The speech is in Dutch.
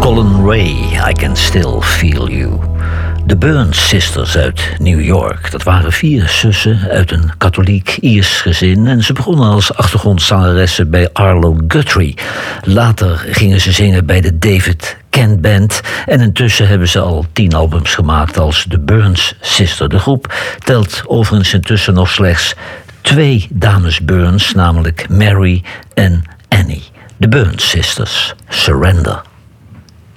Colin Ray, I Can Still Feel You. De Burns Sisters uit New York. Dat waren 4 zussen uit een katholiek-Iers gezin en ze begonnen als achtergrondzangeressen bij Arlo Guthrie. Later gingen ze zingen bij de David Kent Band en intussen hebben ze al 10 albums gemaakt als de Burns Sisters. De groep telt overigens intussen nog slechts 2 dames Burns, namelijk Mary en Annie. De Burns Sisters, Surrender.